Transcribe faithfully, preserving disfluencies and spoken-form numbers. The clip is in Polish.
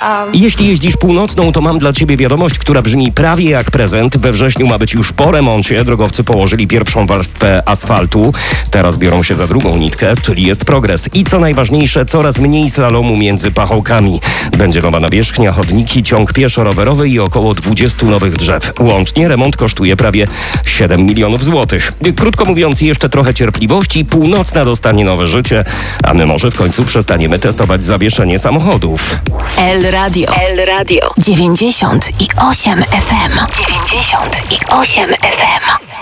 A... Jeśli jeździsz północną, to mam dla ciebie wiadomość, która brzmi prawie jak prezent. We wrześniu ma być już po remoncie. Drogowcy położyli pierwszą warstwę asfaltu. Teraz biorą się za drugą nitkę, czyli jest progres. I co najważniejsze, coraz mniej slalomu między pachołkami. Będzie nowa nawierzchnia, chodniki, ciąg pieszo-rowerowy i około dwudziestu nowych drzew. Łącznie remont kosztuje prawie siedem milionów złotych. Krótko mówiąc, jeszcze trochę cierpliwości. Północna dostanie nowe życie, a my może w końcu przestaniemy testować zawieszenie samochodów. El Radio. El Radio. dziewięćdziesiąt i osiem F M. dziewięćdziesiąt i osiem F M.